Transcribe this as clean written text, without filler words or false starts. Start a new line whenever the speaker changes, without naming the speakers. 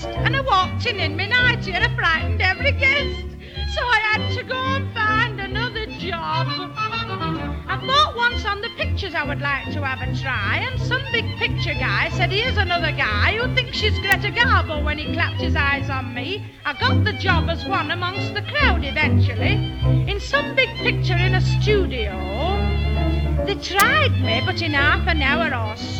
And I walked in my nightie and I frightened every guest. So I had to go and find another job. I thought once on the pictures I would like to have a try, and some big picture guy said here's another guy who thinks she's Greta Garbo when he clapped his eyes on me. I got the job as one amongst the crowd eventually, in some big picture in a studio. They tried me, but in half an hour or so